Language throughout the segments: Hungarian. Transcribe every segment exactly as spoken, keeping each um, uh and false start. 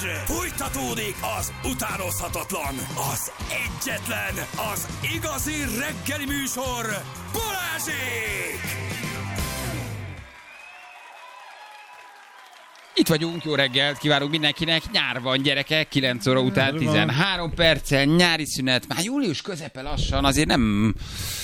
Fújtatódik az utánozhatatlan, az egyetlen, az igazi reggeli műsor, Balázsék! Itt vagyunk, jó reggelt kívánunk mindenkinek, nyár van gyerekek, kilenc óra után tizenhárom perccel, nyári szünet, már július közepe lassan, azért nem...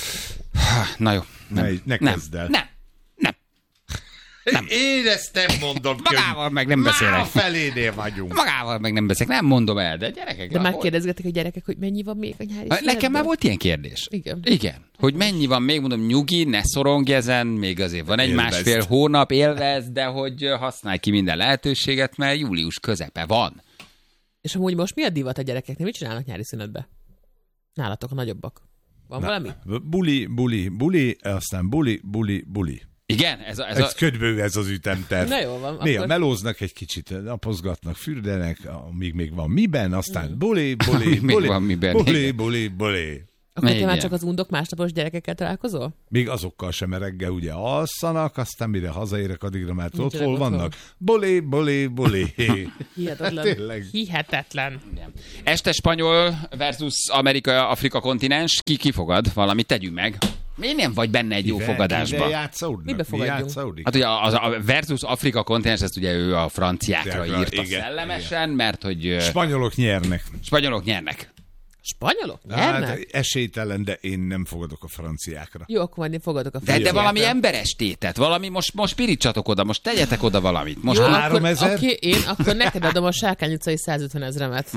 Na jó, nem, ne, ne nem, kezd el. nem, nem, nem. Én ezt nem mondom. Magával meg nem beszélek. Már a felénél vagyunk. Magával meg nem beszélek, nem mondom el, de gyerekek... De már kérdezgetik a gyerekek, hogy mennyi van még a nyári szünetben? Nekem már volt ilyen kérdés. Igen. Igen. Hogy mennyi van még, mondom, nyugi, ne szorongj ezen, még azért van egy Élvezd. másfél hónap, élvezd, de hogy használj ki minden lehetőséget, mert július közepe van. És amúgy most mi a divat a gyerekeknek? Mit csinálnak nyári szünetbe? Nálatok a nagyobbak. Van Na, valami? Buli, buli, buli, aztán buli, buli, buli. Igen? Ez, a, ez, Ez a... ködbő ez az ütemterv. Na jó van. Néha akkor... melóznak egy kicsit, napozgatnak, fürdenek, amíg még van miben, aztán buli, buli, Amíg még buli, van miben, buli, igen. buli, buli. Akkor te Igen. már csak az undok másnapos gyerekekkel találkozol? Még azokkal sem, mert reggel ugye alszanak, aztán mire hazaérek, addigra már tudod, Nincsenek hol otthon. vannak. Buli, buli, buli. Hihetetlen. Tényleg. Hihetetlen. Este spanyol versus Amerika, Afrika kontinens, ki kifogad? Valamit tegyünk meg. Miért nem vagy benne egy jó Kivel- fogadásba? kivel játszódnak? Mibe Mi fogadjunk? játszódik? Hát ugye az a versus Afrika kontinens, ezt ugye ő a franciákra Franciákra, írta igen, szellemesen, mert hogy ö, Spanyolok nyernek. spanyolok nyernek. Spanyolok? Nyernek? Hát esélytelen, de én nem fogadok a franciákra. Jó, akkor majd én fogadok a De, de franciákra. valami emberes tétet, valami, most, most pirítsatok oda, most tegyetek oda valamit. Most Jó, már... három akkor, ezer? oké, én akkor neked adom a Sárkány utcai százötven ezremet.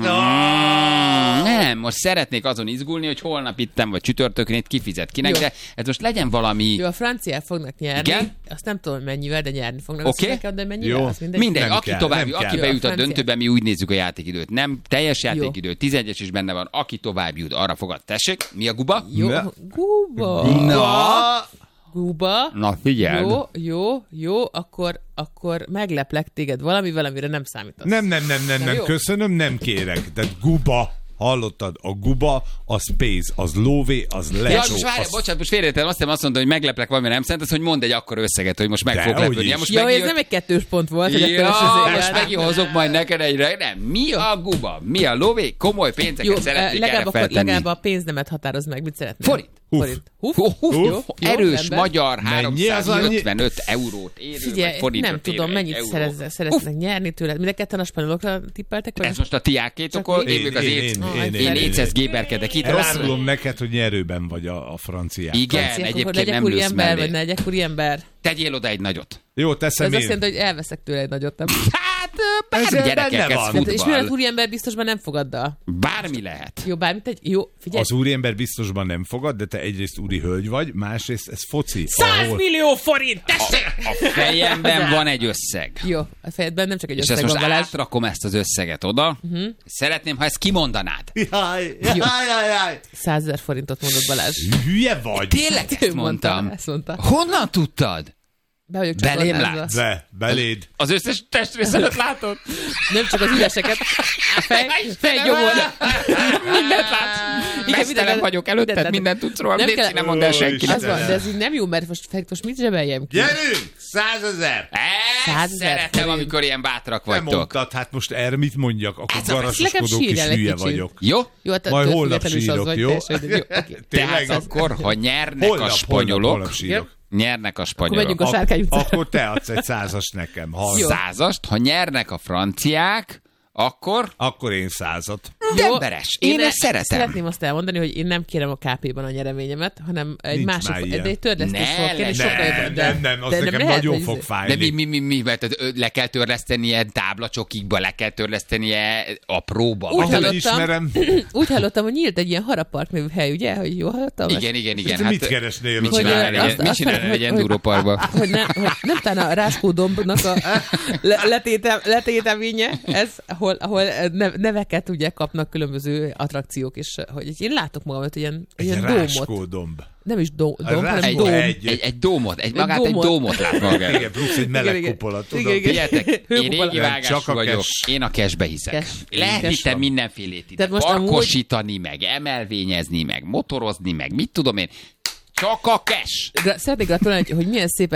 Nem, most szeretnék azon izgulni, hogy holnap ittem, vagy csütörtökön itt kifizet kinek, Jó. de ez most legyen valami... Jó, a franciák fognak nyerni. Igen? Azt nem tudom, hogy mennyivel, de nyerni fognak. Oké. Azt neked, de mennyivel? Jó. Az mindegy. Mindegy, Nem aki kell, tovább, nem aki kell. bejut Jó, a a döntőben, mi úgy nézzük a játékidőt. Nem teljes játékidő, tizenegyes is benne van, aki tovább jut, arra fogad. Tessék, mi a guba? Jó, Ne. Guba. Na, Guba. na figyeld. Jó, jó, jó, akkor, akkor megleplek téged valamivel, amire nem számítasz. Nem, nem, nem, nem, Nem nem, jó? köszönöm, nem kérek. Tehát guba, hallottad? A guba, az pénz, az lóvé, az Ja, lecsó. most várj, az... bocsánat, most félreértem, azt hiszem azt mondta, hogy megleplek valami, nem szerinted, hogy mondd egy akkora összeget, hogy most meg De, fog hogy lepődni. is. Ja, most Jó, ez megjött- nem egy kettős pont volt, hogy akkor Ja, is most azért megint hozok majd neked egyre. Nem, mi a guba? Mi a lové? Komoly pénzeket Jó, szeretnék legalább, erre akkor, feltenni. legalább a pénznemet határoz meg, mit szeretnél? Forint. Forint. Huff. Hú, hú, Jó, hú, jó, erős rendben. magyar Mennyi az annyi? háromszázötvenöt eurót érő, vagy Figyelj, forintot nem tudom, érő mennyit egy euró. szerez, szeretnek nyerni tőled. Mind a ketten a spanyolokra tippeltek? Vagy Ez most a tiákétokon, Csak én, én, az én, én, én, én, én, én, én éces géberkedek itt. Rossz, Elárulom neked, hogy nyerőben vagy a, a franciák. igen, Franciák, akkor egyébként legyek nem úri lősz ember, vagy mellé. ne legyek úri ember. Tegyél oda egy nagyot. Jó, teszem Ez én. azt jelenti, hogy elveszek tőle egy nagyot, nem? Hát, bármi Ezzel gyerekek, benne ez van. Tehát, és mivel futball. úri ember biztosban nem fogaddal. Bármi lehet. Jó, bármit egy... Jó, figyelj. Az úriember biztosban nem fogad, de te egyrészt úri hölgy vagy, másrészt ez foci. száz ahol- millió forint, tessék! A fejemben van egy összeg. Jó, a fejedben nem csak egy És összeg ezt van, most Balázs. átrakom ezt az összeget oda. Uh-huh. Szeretném, ha ezt kimondanád. Jaj, jaj, jaj, jaj. százezer forintot mondott Balázs. Hülye vagy. Tényleg Ő ezt mondta, mondtam. ezt mondta. Honnan tudtad? Be vagyok Belém csatornázva. látsz? Be, beléd. Az összes testrészedet látod? Nem csak az üreseket. A fej, fej gyomor. Mindent látsz. Mesztelen vagyok előtted, mindent tudsz róla. Nem Légy kell- színe, nem mondd el Ó, senkinek. Az van, de ez így nem jó, mert most, Ferit, most mit zsebeljem ki? Gyerünk! Százezer! Ezt Százezer szeretem, forint. amikor ilyen bátrak Nem vagytok. mondtad, hát most erre mit mondjak? Akkor Ez a- garasoskodó legalább kis sírjál egy hülye kicsit. vagyok. Jó? Jó, hát Majd ettől holnap függetlenül is az sírok, vagy, jó? teljesen, jó, oké. Tehát akkor, ha nyernek Holnap, a holnap, spanyolok, holnap sírok. nyernek a Akkor megyünk spanyolok. a Sárkány utcára. Akkor te adsz egy százas nekem. Ha Jó. Százast, ha nyernek a franciák, akkor Akkor én százat. Jó, emberes. Én ne- ezt szeretem. Szeretném azt elmondani, hogy én nem kérem a ká pé-ban a nyereményemet, hanem egy Nincs másik, már de ilyen. egy törlesztés Ne, fog kérni, ne, sokkal jobb. Nem, de- nem, nem, az de nekem lehet, nagyon hogy- fog de fájni. mi, mi, mi, mi, mert ö, le kell törlesztenie táblacsokikba, le kell törlesztenie a próba. Úgy Vagy- Ahogy hallottam. ismerem, Úgy hallottam, hogy nyílt egy ilyen harapart nevű hely, ugye? Hogy jól hallottam? Igen, igen, igen. Te mit keresnél Mit ott? csinálnál Hogy, egy- azt- mit azt- csinálnál hogy- egy hogy- enduro-parkba? Hogy, ne, hogy nem talán a Ráskódombnak a le, letétem, letéteménye, ez, ahol, ahol nev, neveket ugye kapnak különböző attrakciók, és hogy én látok magamat ilyen, Egy ilyen dómot. ráskódomb. Nem is dóm, A dóm hanem ráskó dóm. egy. Egy, egy dómot, egy, Egy magát egy dómot. dómot lát magára. Igen, plusz egy meleg Igen, igen. kupola, Igen, tudod? igen. Figyeljetek, én Hőkupola. régi Nem, vágású csak a vagyok, cash. én a cashbe hiszek. Cash. Lehet Cash itt van. mindenfélét ide. Tehát most amúgy- Parkosítani, meg emelvényezni, meg motorozni, meg mit tudom én. Csak a cash. Gra- Szeretnék gratulálni, hogy, hogy milyen szépen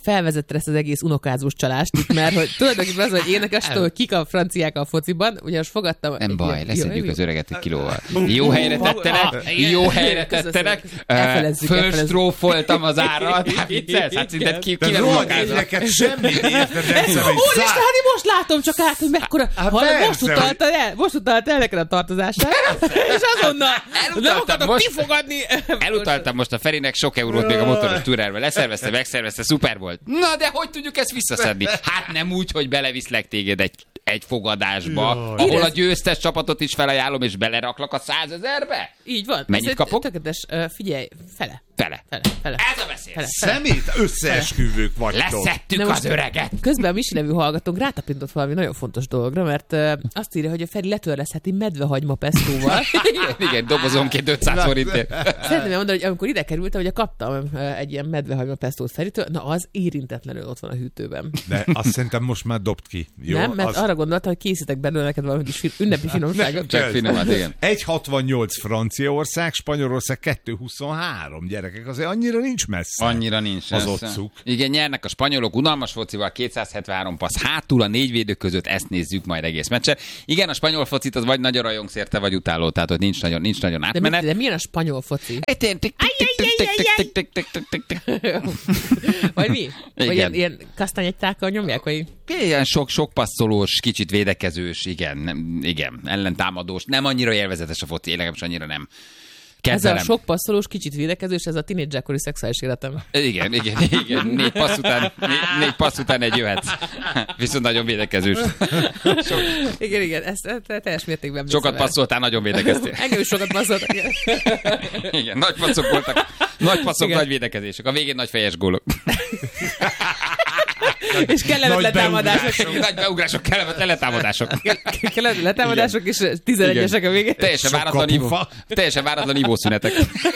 felvezette ezt az egész unokázós csalást itt, mert hogy tulajdonképpen az, hogy énekestől, hogy kik a franciák a fociban, ugye most fogadtam... Nem baj, jó, leszedjük jó, az öreget egy kilóval. Jó helyre tettenek, jó helyre tettenek, fölstrófoltam az árat, hát viccelsz, hát szintet ki, ki nem unokázol. Neked semmit érted, nem szemben egy Úristen, száz. hát én most látom csak át, hogy mekkora... Most utalta el, most utalta el neked a tartozását, és azonnal nem akarok kifogadni. Elutaltam most a Ferinek sok eurót még a motoros túrára. Leszervezte, megszervezte, szuper volt. Na, de hogy tudjuk ezt visszaszedni? Hát nem úgy, hogy beleviszlek téged egy, egy fogadásba, Jaj. ahol a győztes csapatot is felajánlom, és beleraklak a százezerbe? Így van. Mennyit Ez kapok? Tökéletes, uh, figyelj, fele. Fele. Fele, fele. Ez a beszél. Fele, fele. Szemét összeesküvők vagytok. Leszettük Na az most öreget. Közben a Misi nevű hallgatónk rátapintott valami nagyon fontos dologra, mert uh, azt írja, hogy a Feri letörleszheti medvehagyma pestóval. Igen, dobozonként ötszáz forintért. Szeretném elmondani, hogy amikor ide kerültem, ugye kaptam uh, egy ilyen medvehagyma pestót Feritől, na az érintetlenül ott van a hűtőben. De azt szerintem most már dobd ki. Jó? Nem, mert az... arra gondoltam, hogy készítek belőle neked valami kis fi- ünnepi finomságot. Csak finomat, igen. egy hatvannyolc Franciaország, Spanyolország kettő huszonhárom, gyerekek, azért annyira nincs messze. Annyira nincs. Az messze. otcuk. Igen, nyernek a spanyolok unalmas focival, kétszázhetvenhárom passz hátul a négy védő között, ezt nézzük majd egész meccsen. Igen, a spanyol focit az vagy nagyon rajongsz érte, vagy utáló, tehát ott nincs nagyon, nincs nagyon De, mi, átmenet. de milyen a spanyol foci? Egy ilyen tik, tik, tik, tik, tik, tik, tik, tik, tik, tik, tik. Vagy mi? Vagy Igen. ilyen, ilyen kasztányegytákkal nyomják? Vagy... Ilyen sok, sok passzolós, kicsit védekezős, igen, nem, igen, ellentámadós, nem annyira élvezetes a foci, én legalábbis annyira nem. Ez Kedvelem. a sok passzolós, kicsit védekezős, ez a tinédzserkori szexuális életem. Igen, igen, igen. Négy passz után, négy, négy passz után egy jöhetsz. Viszont nagyon védekezős. Sok, Igen, igen, ezt, ezt teljes mértékben sokat beszélve. passzoltál, nagyon védekeztél. Engem is sokat passzoltak. Igen. Igen, nagy passzok voltak. Nagy passzok, Igen. nagy védekezések. A végén nagy fejes gólok. És kellemetlen Nagy támadások. Nagy beugrások, kellemetlen letámadások. Kellemetlen letámadások, és tizenegyesek a végén. Teljesen Sok váratlan ivó. kapufa. Teljesen váratlan ivószünetek.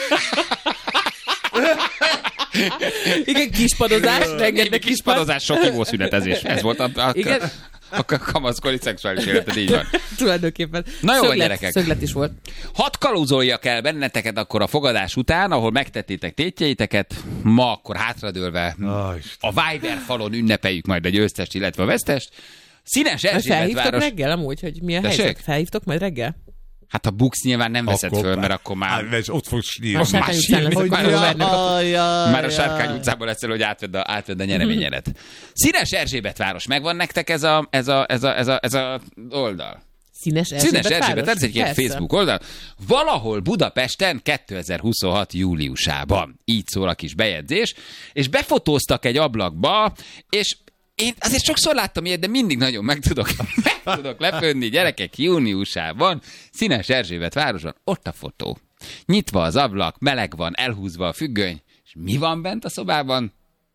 Igen, kispadozás, rengeteg Kis padozás, sok ivószünetezés. Ez volt a, a, Igen. a, a kamaszkori szexuális életed, így van. Tulajdonképpen. Na jó, Szöglet, gyerekek. Szöglet is volt. Hadd kalózoljak el benneteket akkor a fogadás után, ahol megtettétek tétjeiteket. Ma akkor hátradőlve Aj, a Viber falon ünnepeljük majd a győztest, illetve a vesztest. Színes Felhívtok Erzsébetváros. reggel amúgy, hogy mi a Tessék? helyzet? Felhívtok majd reggel? Hát a Bux nyilván nem veszed Akkor föl, már- mert akkor már... Hát, és ott fogsz sírni. A Sárkány utcán lesz, Hogy akkor már- vernek a... Már a Sárkány utcában leszel, hogy átvedd a, átvedd a nyereményedet. Színes Erzsébetváros, megvan nektek ez a, ez a, ez a, ez a, ez a oldal? Színes Színes Erzsébet Erzsébet, város? ez egy ilyen Persze. Facebook oldal. Valahol Budapesten kétezer-huszonhat júliusában. Így szól a kis bejegyzés. És befotóztak egy ablakba, és én azért sokszor láttam ilyet, de mindig nagyon meg tudok, meg tudok lepődni, gyerekek, júniusában, Színes Erzsébet városon, ott a fotó. Nyitva az ablak, meleg van, elhúzva a függöny, és mi van bent a szobában?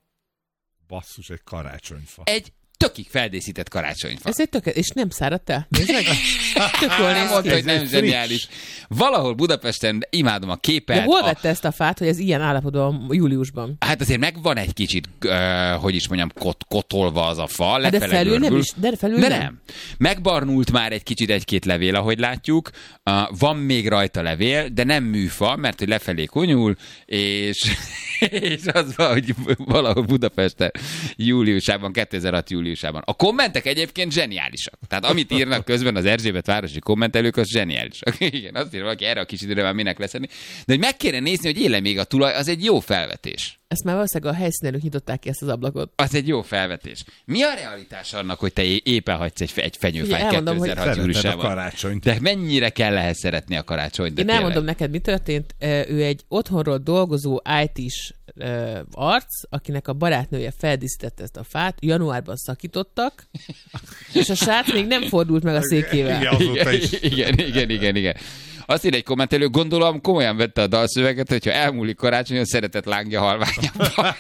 Basszus, egy karácsonyfa. Egy tökig feldészített karácsonyfa. Ez egy tökélet, és nem száradt el? Nézd meg. Tök jól néz Mondta, ki. hogy nem friss. zseniális. Valahol Budapesten imádom a képet. De hol a, vette ezt a fát, hogy ez ilyen állapotban júliusban? Hát azért megvan egy kicsit, uh, hogy is mondjam, kot, kotolva az a fa, Hát de lefele felül nem görbül. is, de felül De nem. nem. Megbarnult már egy kicsit egy-két levél, ahogy látjuk. Uh, van még rajta levél, de nem műfa, mert hogy lefelé konyul, és, és az van, hogy valahol Budapesten júliusában, kétezer-hat júliusában. A kommentek egyébként zseniálisak. Tehát amit írnak közben az Erzsébet városi kommentelők, az zseniálisak. Igen, azt írja valaki, erre a kis időre már minek leszedni. De hogy meg kéne nézni, hogy éle még a tulaj, az egy jó felvetés. Ezt már valószínűleg a helyszínelők nyitották ki ezt az ablakot. Az egy jó felvetés. Mi a realitás annak, hogy te é- éppen hagysz egy, egy fenyőfájt Ugye, elmondom, hogy kétezer-hat Szereted a júliusában? karácsonyt. De mennyire kell ehhez szeretni a karácsonyt? De Én tényleg. elmondom neked, mi történt. Ö, Ő egy otthonról dolgozó í té-s ö, arc, akinek a barátnője feldíszítette ezt a fát, januárban szakítottak, és a srác még nem fordult meg a székével. Igen, azóta is. Igen, igen, igen, igen. Azt ír egy kommentelő, gondolom komolyan vette a dalszöveget, hogyha elmúlik karácsony, a szeretet lángja halványában.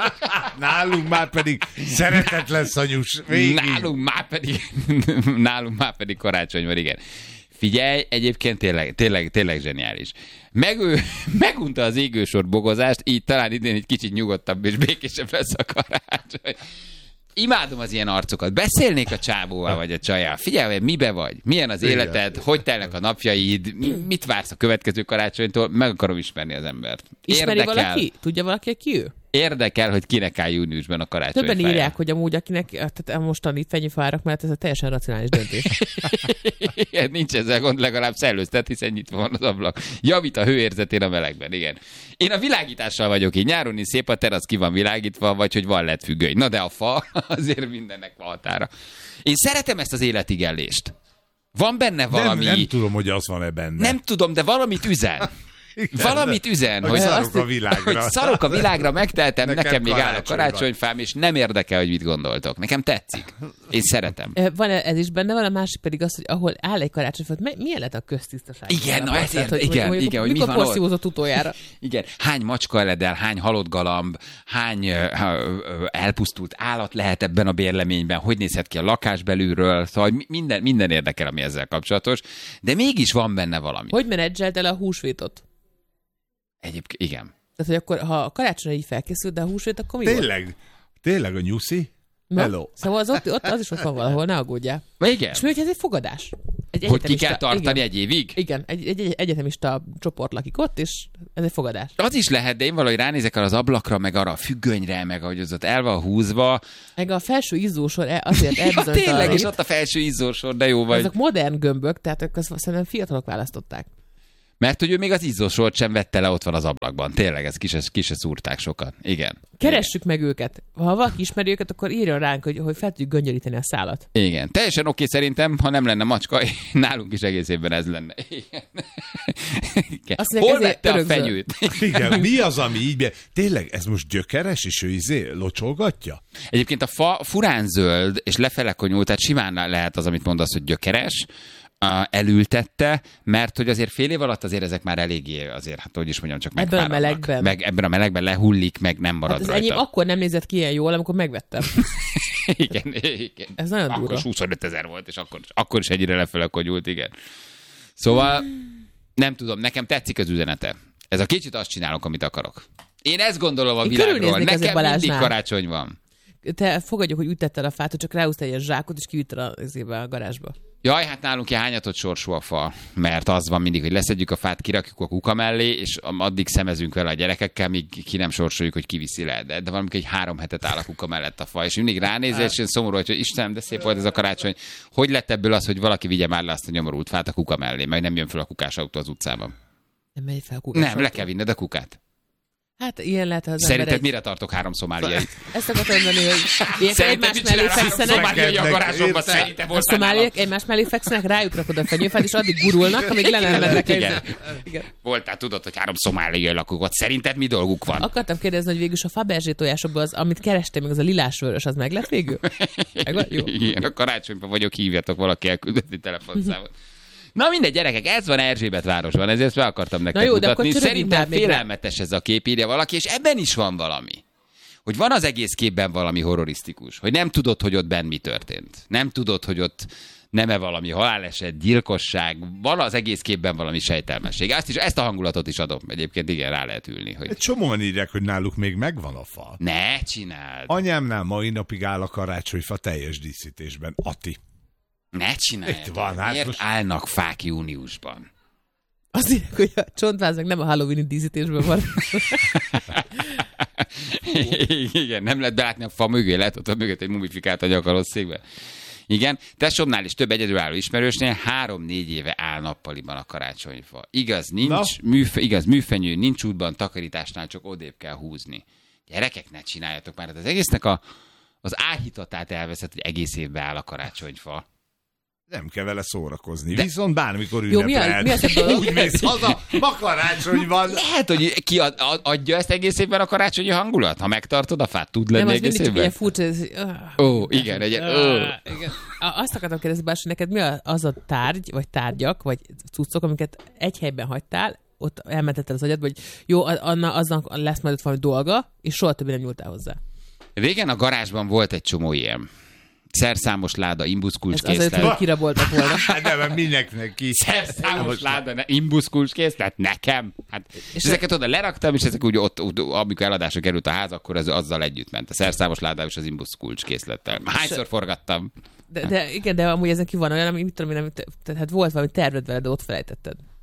Nálunk már pedig szeretetlen szanyus. Végig. Nálunk már pedig, nálunk már pedig karácsony van, igen. Figyelj, egyébként tényleg, tényleg, tényleg zseniális. Meg ő, megunta az égősor bogozást, így talán idén egy kicsit nyugodtabb és békésebb lesz a karácsony. Imádom az ilyen arcokat. Beszélnék a csávóval vagy a csajjal. Figyelj, mibe vagy? Milyen az Igen. életed? Hogy telnek a napjaid? Mit vársz a következő karácsonytól? Meg akarom ismerni az embert. Ismeri Érdekel. valaki? Tudja valaki, ki ő? Érdekel, hogy kinek áll júniusban a karácsonyfája. Többen írják, hogy amúgy akinek, tehát a mostani fenyőfárak mellett ez a teljesen racionális döntés. Igen, nincs ezzel gond, legalább szellőztet, hiszen nyitva van az ablak. Javít a hőérzetén a melegben, igen. Én a világítással vagyok így. Nyáron is szép a terasz, ki van világítva, vagy hogy van lett függöny. Na de a fa azért mindennek van határa. Én szeretem ezt az életigellést. Van benne valami... Nem, nem tudom, hogy az van-e benne. Nem tudom, de valamit üzen. Igen, Valamit üzen, hogy hogy szarok a világra. Hogy szarok a világra, megteltem, nekem, Nekem még áll a karácsony karácsonyfám, és nem érdekel, hogy mit gondoltok. Nekem tetszik. Én szeretem. Van ez is benne, van a másik pedig az, hogy ahol áll egy karácsonyfa, milyen lett a köztisztaság? Igen, na ezért, hogy, igen, hogy, igen, hogy mi mikor van ott. porszívózott utoljára? Igen, hány macska eledel, hány halott galamb, hány uh, uh, elpusztult állat lehet ebben a bérleményben, hogy nézhet ki a lakás belülről, szóval minden, minden érdekel, ami ezzel kapcsolatos, de mégis van benne valami. Hogy menedzselt el a húsvétot? Egyébként, igen. Tehát, hogy akkor, ha a karácsonyra így felkészült, de a húsvét, akkor mi volt? Tényleg? Tényleg a nyuszi? Na, Hello. Szóval az, ott, ott, az is ott van valahol, ne aggódjál. Igen. És mi, hogy ez egy fogadás? Egy Hogy ki egyetemista- kell tartani igen, egy évig? Igen, egy, egy, egy egyetemista csoport lakik ott, és ez egy fogadás. Az is lehet, de én valahogy ránézek arra az ablakra, meg arra a függönyre, meg ahogy az ott el van húzva. Meg a felső izzósor e- azért Ja, elbizonytalanít. tényleg, és ott a felső izzósor, de jó vagy. Ezek modern gömbök, tehát ők azt szerintem fiatalok választották. Mert hogy ő még az izzósort sem vette le, ott van az ablakban. Tényleg, ez ki se, ki se szúrták sokan. Igen. Keressük meg őket. Ha valaki ismeri őket, akkor írjon ránk, hogy, hogy fel tudjuk göngyölíteni a szálat. Igen. Teljesen oké szerintem, ha nem lenne macska, nálunk is egész évben ez lenne. Igen. Igen. Azt mondják, Hol ezért vette a örökzöld. fenyőt? Igen, mi az, ami így... Tényleg, ez most gyökeres, és ő izé locsolgatja? Egyébként a fa furán zöld, és lefele konyult, tehát simán lehet az, amit mondasz, hogy gyökeres, uh, elültette, mert hogy azért fél év alatt azért ezek már eléggé, azért, hát hogy is mondjam, csak Ebben a megfáradnak. melegben. Meg ebben a melegben lehullik, meg nem marad Hát az rajta. enyém akkor nem nézett ki ilyen jól, amikor megvettem. Igen, igen. Ez nagyon Akkor durva. is huszonöt ezer volt, és akkor, akkor is ennyire lefele konyult, igen. Szóval nem tudom, nekem tetszik az üzenete. Ez a kicsit azt csinálok, amit akarok. Én ezt gondolom a Én világról. körülnéznék ezek Nekem mindig Balázsnál. karácsony van. Te fogadjuk, hogy ütetted a fát, hogy csak ráhúztál egy zsákot, és kivitted a, a, a garázsba. Jaj, hát nálunk ilyen hányatott sorsú a fa, mert az van mindig, hogy leszedjük a fát, kirakjuk a kuka mellé, és addig szemezünk vele a gyerekekkel, míg ki nem sorsoljuk, hogy kiviszi le. De, de valamikor egy három hetet áll a kuka mellett a fa, és mindig ránézel, és én szomorú, hogy Istenem, de szép volt ez a karácsony. Hogy lett ebből az, hogy valaki vigye már le azt a nyomorult fát a kuka mellé, meg nem jön fel a kukás autó az utcában? Nem megy fel a kukás Nem, autó. le kell vinned a kukát. Hát ilyen lehet, ha az Szerinted ember egy... mire tartok három szomáliait? Ezt akartam mondani, hogy ilyenkor egymás mellé fekszenek, Szomáliai a Neked- garázsomba, érted? szerintem a most szomáliak egymás mellé fekszenek, rájuk rakod a fenyőfát, és addig gurulnak, amíg le nem mennek. Igen. Igen. Voltál, tudod, hogy három szomáliai lakók ott. Szerinted mi dolguk van? Akartam kérdezni, hogy végül is a Fabergé tojásokból az, amit kerestem, meg az a lilás-vörös, az meg lett végül? Megvan? Jó. Igen, a karácsonyban vagyok, hívjatok valaki elküldött telefonszámot. Na mindegy, gyerekek, ez van Erzsébetvárosban, ezért fel akartam nektek Na jó, de akkor mutatni. csörögjünk Szerintem már még rá. félelmetes ez a kép, írja valaki, és ebben is van valami. Hogy van az egész képben valami horrorisztikus. Hogy nem tudod, hogy ott benn mi történt. Nem tudod, hogy ott nem-e valami haláleset, gyilkosság, van az egész képben valami sejtelmesség. Ezt, is, ezt a hangulatot is adom. Egyébként igen, rá lehet ülni. Hogy Egy csomóan írják, hogy náluk még megvan a fa. ne csináld! Anyámnál mai napig áll a karácsonyfa teljes díszítésben. Ati. Ne csináld! Itt van, hát Miért most- állnak fák júniusban? Azt írják, hogy a csontváz meg nem a Halloween-i díszítésből van. Igen, nem lehet belátni a fa mögé, lehet ott a mögött egy mumifikált a nyakarosszékbe. Igen, tesómnál is több egyedülálló ismerősnél három-négy éve áll nappaliban a karácsonyfa. Igaz, nincs, műfe, igaz, műfenyő, nincs útban, takarításnál csak odébb kell húzni. Gyerekek, ne csináljatok már, hát az egésznek a, az áhítatát elveszett, hogy egész évben áll a karácsonyfa. Nem kell vele szórakozni. De- Viszont bármikor Jó, mi a- ünnepeled. mi az a dolog? Úgy mész haza, ma karácsony van. Lehet, hogy ki ad, ad- adja ezt egész évben a karácsonyi hangulat? Ha megtartod a fát, tud lenni Nem, az egész mindig csak ilyen évben? furcsa. Ez... Ó, igen, egy ó. Igen. A- Azt akartam kérdezni, Bárs, hogy neked mi a- az a tárgy, vagy tárgyak, vagy cuccok, amiket egy helyben hagytál, ott elmentetted az agyadba, hogy jó, a- anna, aznak lesz majd ott valami dolga, és soha többé nem nyúltál hozzá. Régen a garázsban volt egy csomó ilyen. Szerszámos láda, imbuszkulcs Ez azért, készlet. hogy kiraboltak volna. Hát de mert mindenkinek ki. Szerszámos láda, ne, imbuszkulcs készlet, nekem. Hát, és És ezeket oda leraktam, és ezek úgy ott, ott, amikor eladásra került a ház, akkor ez azzal együtt ment. A szerszámos láda és az imbuszkulcs készlettel. Hányszor forgattam? De, de igen, de amúgy ezen ki van olyan, ami mit tudom én, amit, tehát hát volt valami terved vele, de ott felejtetted.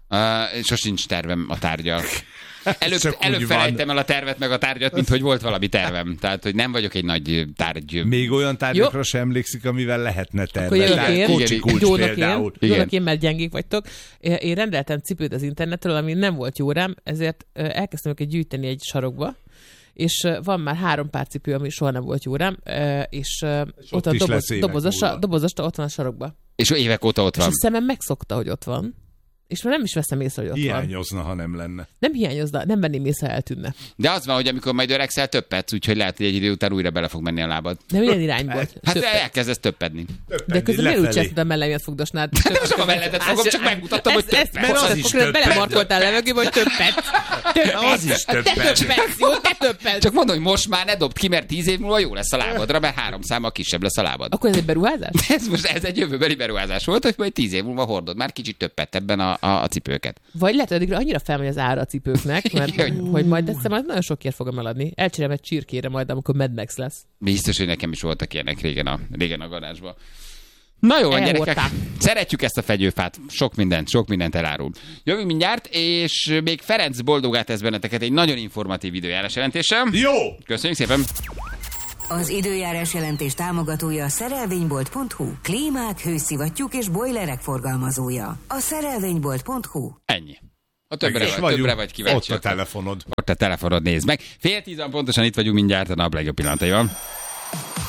Uh, sosincs tervem a tárgyal. Előbb, Csak előbb úgy felejtem el a tervet meg a tárgyat, mint hogy volt valami tervem. Tehát, hogy nem vagyok egy nagy tárgy. Még olyan tárgyakra sem emlékszik, amivel lehetne Akkor jövök tervezni. én. Kocsi kulcs Jónak például. én, jónak én, mert gyengék vagytok. Én rendeltem cipőt az internetről, ami nem volt jó rám, ezért elkezdtem őket gyűjteni egy sarokba, és van már három pár cipő, ami soha nem volt jó rám, és, és ott, ott a doboz, dobozos, dobozosta ott van a sarokba. És évek óta ott és van. És a szemem megszokta, hogy ott van. És már nem is veszem észre, hogy ott Hiányozna, van. ha nem lenne. Nem hiányozna, nem venném észre, ha eltűnne. De az van, hogy amikor majd öregszel, többet, úgyhogy lehet, hogy egy idő után újra bele fog menni a lábad. De milyen irányból? Hát elkezdesz többedni. De közben miért úgy csináltad a mellemet fogdosnád? Nem csak a mellettet fogom, csak megmutattam, hogy többet. Mert az is többet. Belemarkoltál levegőbe, hogy többet. Az is többet. Te többet, jó, te többet. Csak mondom, hogy most már ne dobd ki, mert tíz év múlva jó lesz a lábadra, mert három számmal kisebb lesz a lábad. Akkor ez egy beruházás? Ez most ez egy jövőbeli beruházás volt, hogy majd tíz év múlva hordod már kicsit többet ebben a, a, a cipőket. Vagy lehet, hogy addigra annyira felmegy az ára a cipőknek, mert hogy majd egyszer majd nagyon sokért fogom eladni. Elcserélem egy csirkére majd, amikor Mad Max lesz. Biztos, hogy nekem is voltak ilyenek régen a, régen a garázsban. Na jó, Elhordták. gyerekek, szeretjük ezt a fegyőfát, sok mindent, sok mindent elárul. Jövünk mindjárt, és még Ferenc boldogát tesz benneteket egy nagyon informatív időjárás jelentéssel. Jó! Köszönjük szépen! Az időjárás jelentés támogatója a szerelvénybolt pont hu. Klímák, hőszivattyúk és bojlerek forgalmazója. A szerelvénybolt pont hu. Ennyi. A többre, Is vagy, többre vagy kíváncsi. Ott a telefonod. Ott a telefonod, nézd meg. Fél tízan pontosan itt vagyunk mindjárt a nap legjobb pillanataiban.